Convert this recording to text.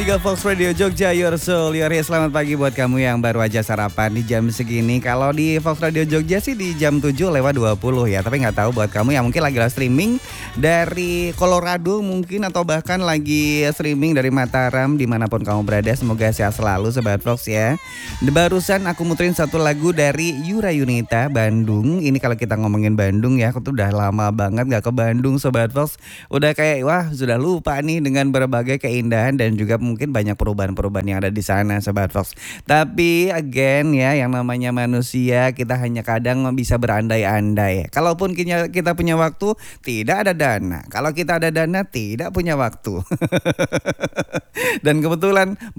Tiga Fox Radio Jogja, Your Soul, Your Hits. Selamat pagi buat kamu yang baru aja sarapan di jam segini. Kalau di Fox Radio Jogja sih di jam 7:20 ya. Tapi nggak tahu buat kamu yang mungkin lagi live streaming dari Colorado mungkin, atau bahkan lagi streaming dari Mataram, dimanapun kamu berada. Semoga sehat selalu Sobat Fox ya. Barusan aku muterin satu lagu dari Yura Yunita, Bandung. Ini kalau kita ngomongin Bandung ya, aku tuh udah lama banget gak ke Bandung Sobat Fox. Udah kayak wah sudah lupa nih dengan berbagai keindahan dan juga mungkin banyak perubahan-perubahan yang ada di sana Sobat Fox. Tapi again ya, yang namanya manusia kita hanya kadang bisa berandai-andai. Kalaupun kita punya waktu, tidak ada dana. Kalau kita ada dana, tidak punya waktu. Dan kebetulan